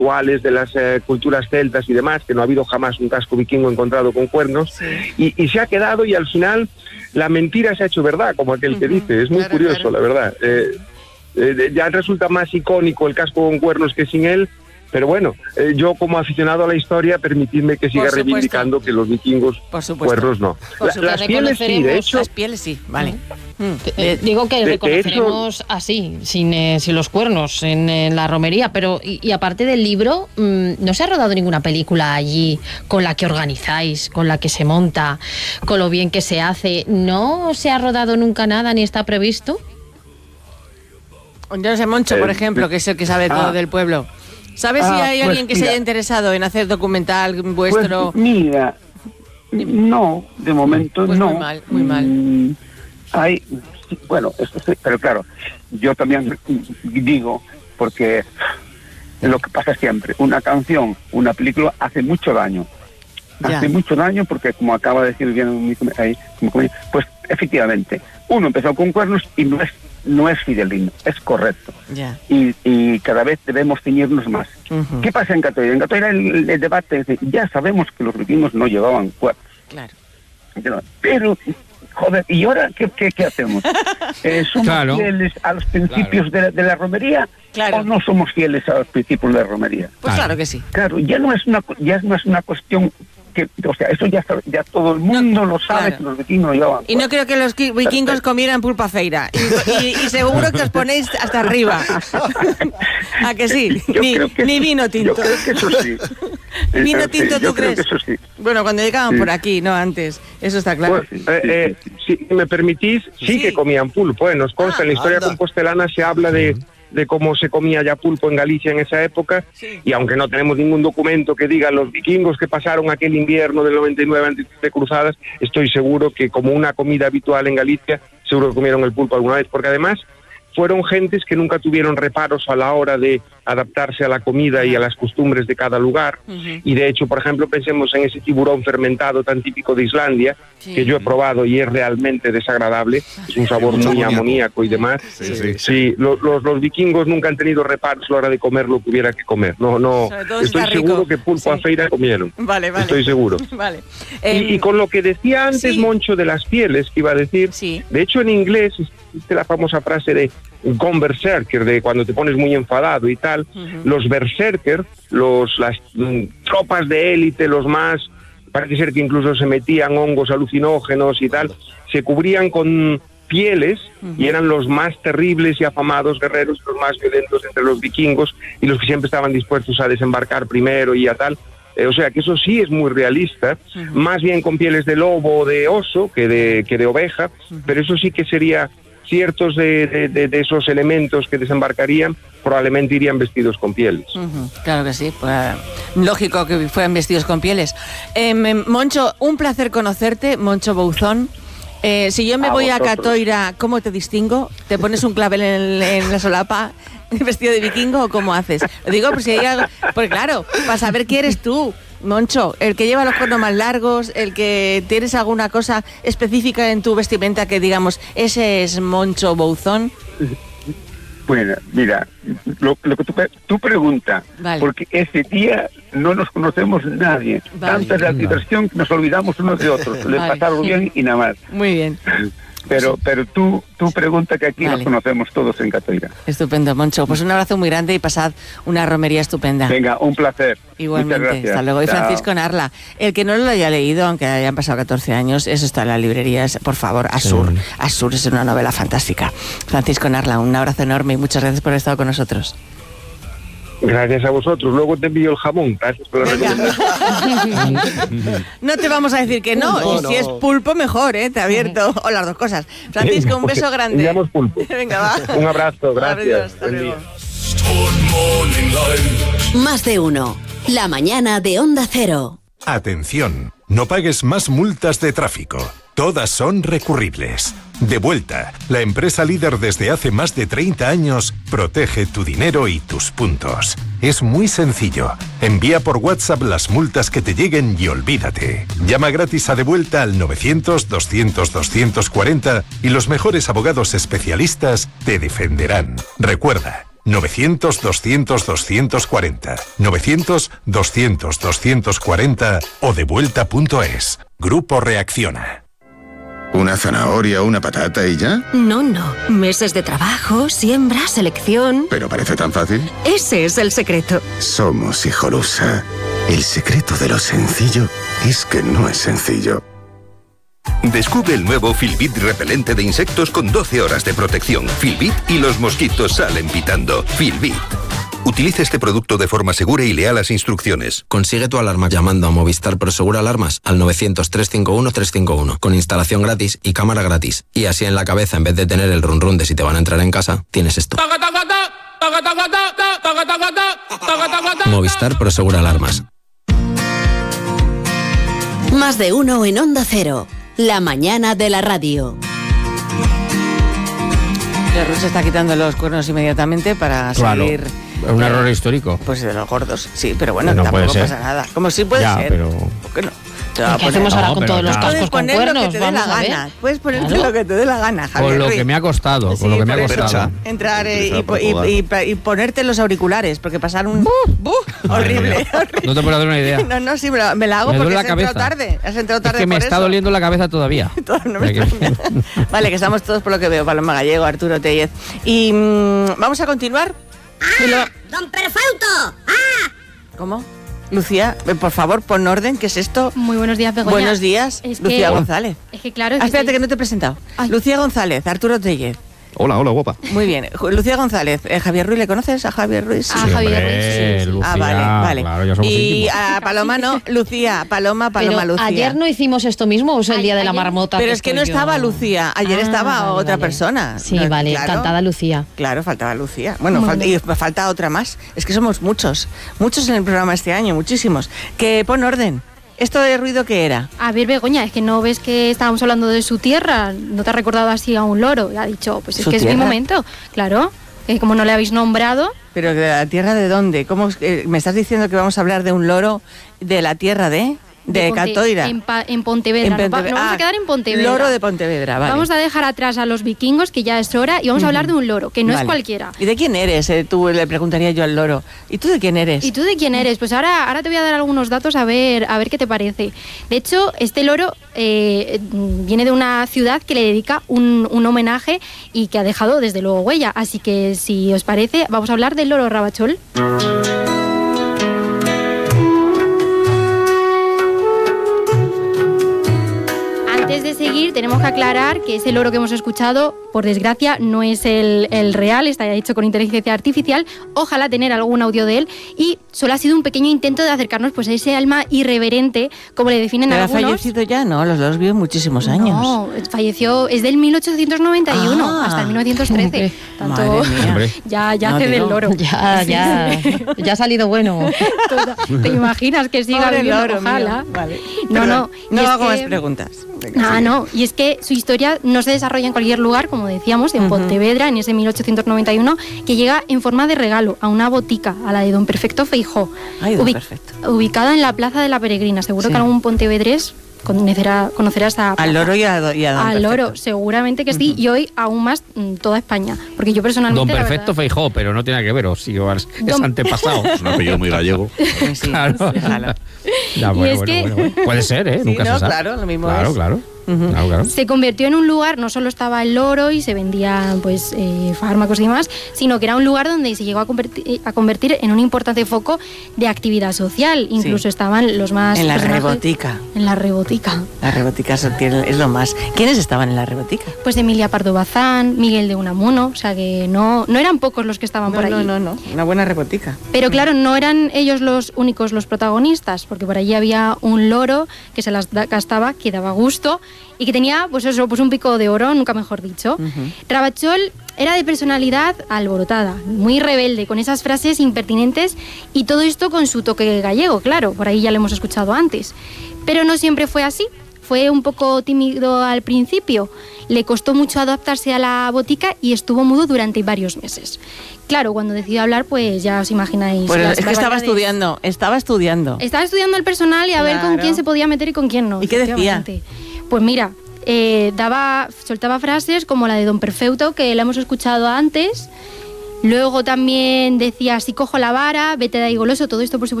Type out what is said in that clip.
actuales de las culturas celtas y demás, que no ha habido jamás un casco vikingo encontrado con cuernos, y se ha quedado, y al final la mentira se ha hecho verdad, como aquel que dice. Es muy curioso, la verdad. Ya resulta más icónico el casco con cuernos que sin él, pero bueno, yo como aficionado a la historia, permitidme que siga reivindicando que los vikingos cuernos no. Las pieles sí, de hecho. Las pieles sí, vale. Digo que reconoceremos así, sin los cuernos, en la romería, pero y aparte del libro, ¿no se ha rodado ninguna película allí con la que organizáis, con la que se monta, con lo bien que se hace? ¿No se ha rodado nunca nada ni está previsto? Yo no sé, Moncho, por ejemplo, que es el que sabe todo del pueblo. ¿Sabes si hay alguien que se haya interesado en hacer documental vuestro? Pues mira, no, de momento pues no. Muy mal. Hay, bueno, pero claro, yo también digo, porque lo que pasa siempre, una canción, una película hace mucho daño. Hace mucho daño porque, como acaba de decir bien ahí, pues efectivamente, uno empezó con cuernos y no es fidelino, es correcto. Y cada vez debemos ceñirnos más. ¿Qué pasa en Catoira? En Catoira el debate es de, ya sabemos que los vikingos no llevaban cuernos. Claro. Pero, joder, ¿y ahora qué hacemos? ¿Somos fieles a los principios de la romería o no somos fieles a los principios de la romería? Pues claro que sí. Claro, ya no es una cuestión que, o sea, eso ya todo el mundo lo sabe, que los vikingos llevaban. Y no creo que los vikingos comieran pulpa feira. Y seguro que os ponéis hasta arriba. ¿A que sí? Ni vino tinto. Yo creo que eso sí. ¿Vino tinto tú crees? Creo que eso sí. Bueno, cuando llegaban por aquí, no antes. Eso está claro. Pues, si me permitís, sí que comían pulpo. Nos consta, en la historia compostelana se habla de cómo se comía ya pulpo en Galicia en esa época, y aunque no tenemos ningún documento que diga los vikingos que pasaron aquel invierno del 99 antes de cruzadas, estoy seguro que como una comida habitual en Galicia, seguro que comieron el pulpo alguna vez, porque además fueron gentes que nunca tuvieron reparos a la hora de adaptarse a la comida y a las costumbres de cada lugar, y de hecho, por ejemplo, pensemos en ese tiburón fermentado tan típico de Islandia, que yo he probado y es realmente desagradable, es un sabor muy amoníaco y demás. Los vikingos nunca han tenido reparos a la hora de comer lo que hubiera que comer. No, estoy seguro que pulpo a feira comieron. Vale. Estoy seguro. Vale. Y con lo que decía antes Moncho de las pieles, que iba a decir, de hecho en inglés existe la famosa frase de gone berserker, de cuando te pones muy enfadado y tal. Los berserker, las tropas de élite, los más, parece ser que incluso se metían hongos alucinógenos y tal, se cubrían con pieles y eran los más terribles y afamados guerreros, los más violentos entre los vikingos y los que siempre estaban dispuestos a desembarcar primero y a tal. O sea que eso sí es muy realista, más bien con pieles de lobo o de oso que de oveja, pero eso sí que sería ciertos de esos elementos que desembarcarían probablemente irían vestidos con pieles. Claro que sí, pues, lógico que fueran vestidos con pieles. Moncho, un placer conocerte, Moncho Bouzón. Si yo me voy a Catoira, ¿cómo te distingo? ¿Te pones un clavel en la solapa vestido de vikingo o cómo haces? Lo digo por si hay algo, porque claro, para saber quién eres tú, Moncho, el que lleva los cuernos más largos, el que tienes alguna cosa específica en tu vestimenta que digamos, ese es Moncho Bouzón. Bueno, mira, lo que tú preguntas, porque ese día no nos conocemos nadie. Tanta es la diversión que nos olvidamos unos de otros. Le pasaron bien y nada más. Muy bien. Pero tú pregunta que aquí nos conocemos todos en Catoira. Estupendo, Moncho. Pues un abrazo muy grande y pasad una romería estupenda. Venga, un placer. Igualmente, hasta luego. Y Francisco Narla, el que no lo haya leído, aunque hayan pasado 14 años, eso está en las librerías, por favor, Asur. Asur es una novela fantástica. Francisco Narla, un abrazo enorme y muchas gracias por haber estado con nosotros. Gracias a vosotros. Luego te envío el jamón. Gracias por la recomendación. No te vamos a decir que no. Y si es pulpo, mejor, te abierto. O las dos cosas. Francisco, un beso grande. Enviamos pulpo. Venga, va. Un abrazo, gracias. Hasta luego. Más de uno. La mañana de Onda Cero. Atención, no pagues más multas de tráfico. Todas son recurribles. Devuelta, la empresa líder desde hace más de 30 años, protege tu dinero y tus puntos. Es muy sencillo. Envía por WhatsApp las multas que te lleguen y olvídate. Llama gratis a Devuelta al 900-200-240 y los mejores abogados especialistas te defenderán. Recuerda, 900-200-240, 900-200-240 o devuelta.es. Grupo Reacciona. ¿Una zanahoria, una patata y ya? No. Meses de trabajo, siembra, selección... ¿Pero parece tan fácil? Ese es el secreto. Somos Hijolusa. El secreto de lo sencillo es que no es sencillo. Descubre el nuevo Filbit repelente de insectos con 12 horas de protección. Filbit y los mosquitos salen pitando. Filbit. Utiliza este producto de forma segura y lea las instrucciones. Consigue tu alarma llamando a Movistar Prosegur Alarmas al 900-351-351 con instalación gratis y cámara gratis. Y así en la cabeza, en vez de tener el run de si te van a entrar en casa, tienes esto. Movistar Prosegur Alarmas. Más de uno en Onda Cero. La mañana de la radio. Ruth se está quitando los cuernos inmediatamente para seguir... Un error histórico. Pues de los gordos, sí, pero bueno, no tampoco pasa nada. Como sí puede ser. Pero... ¿Por qué no? ¿Qué hacemos ahora con todos los cascos con cuernos? Puedes ponerte lo que te dé la gana. Puedes ponerte lo que te dé la gana, Javier. Con lo que me ha costado, sí, con lo que me ha costado. Entrar y ponerte los auriculares, porque pasar un... horrible. No te puedo dar una idea. No, sí, me la hago porque has entrado tarde. Has entrado tarde. Es que me está doliendo la cabeza todavía. Vale, que estamos todos por lo que veo. Paloma Gallego, Arturo Tellez. Y vamos a continuar. ¡Don Perfecto! ¿Cómo? Lucía, por favor, pon orden. ¿Qué es esto? Muy buenos días, Begoña. Buenos días, Lucía González. Es que claro... espérate, que no te he presentado. Ay. Lucía González, Arturo Tellez. Hola, guapa. Muy bien. Lucía González. Javier Ruiz, ¿le conoces a Javier Ruiz? Sí, Javier Ruiz. Sí. Lucía, vale. Claro, ya somos y íntimos. a Paloma no, Lucía. Paloma, Pero Lucía. ayer no hicimos esto mismo, o sea, el día de la marmota. Pero es que no estaba Lucía. Ayer estaba otra persona. Sí, no, vale, claro, cantada Lucía. Claro, faltaba Lucía. Bueno, falta otra más. Es que somos muchos. Muchos en el programa este año, muchísimos. Que pon orden. ¿Esto de ruido qué era? A ver, Begoña, es que no ves que estábamos hablando de su tierra, no te ha recordado así a un loro, ha dicho, pues es que tierra? Es mi momento, claro, como no le habéis nombrado. ¿Pero de la tierra de dónde? ¿Cómo me estás diciendo que vamos a hablar de un loro de la tierra de Catoira? En Pontevedra. Nos vamos a quedar en Pontevedra. Loro de Pontevedra, vale. Vamos a dejar atrás a los vikingos, que ya es hora, y vamos a hablar de un loro, que no es cualquiera. ¿Y de quién eres? Tú le preguntaría yo al loro. ¿Y tú de quién eres? ¿Y tú de quién eres? Pues ahora te voy a dar algunos datos a ver qué te parece. De hecho, este loro viene de una ciudad que le dedica un homenaje y que ha dejado desde luego huella. Así que si os parece, vamos a hablar del loro Rabachol. Antes de seguir, tenemos que aclarar que ese loro que hemos escuchado, por desgracia, no es el real, está hecho con inteligencia artificial. Ojalá tener algún audio de él. Y solo ha sido un pequeño intento de acercarnos pues, a ese alma irreverente, como le definen algunos. ¿Pero ha fallecido ya? No, los dos viven muchísimos años. No, falleció, es del 1891 hasta el 1913. Tanto, ya hace del loro. Ya ha salido bueno. ¿Te imaginas que siga viviendo? Ojalá. Vale. No hago más preguntas. Venga, no, y es que su historia no se desarrolla en cualquier lugar, como decíamos, en Pontevedra, en ese 1891, que llega en forma de regalo a una botica, a la de Don Perfecto Feijó, ubicada en la Plaza de la Peregrina. Seguro que algún pontevedrés conocerá esta plaza. Al loro y a Don Perfecto. Al loro, seguramente que sí, y hoy aún más toda España, porque yo personalmente... Don Perfecto Feijó, pero no tiene nada que ver, es antepasado. Es un apellido muy gallego. Sí, claro. Ya, bueno. Puede ser, nunca se sabe. Claro, lo mismo es. Claro. Se convirtió en un lugar, no solo estaba el loro y se vendían fármacos y demás, sino que era un lugar donde se llegó a convertir en un importante foco de actividad social. Incluso estaban los más... En la rebotica. La rebotica es lo más. ¿Quiénes estaban en la rebotica? Pues Emilia Pardo Bazán, Miguel de Unamuno, o sea que no eran pocos los que estaban por allí. No, una buena rebotica. Pero claro, no eran ellos los únicos los protagonistas, porque por allí había un loro que se las gastaba, que daba gusto y que tenía un pico de oro, nunca mejor dicho. Rabachol era de personalidad alborotada, muy rebelde, con esas frases impertinentes y todo esto con su toque gallego, claro, por ahí ya lo hemos escuchado antes. Pero no siempre fue así. Fue un poco tímido al principio, le costó mucho adaptarse a la botica y estuvo mudo durante varios meses. Claro, cuando decidió hablar, pues ya os imagináis. Pues es que estaba estudiando. Estaba estudiando el personal y a ver con quién se podía meter y con quién no. ¿Y qué decía? Pues mira, soltaba frases como la de Don Perfecto, que la hemos escuchado antes, Luego también decía, si cojo la vara, vete de ahí goloso, todo esto por supuesto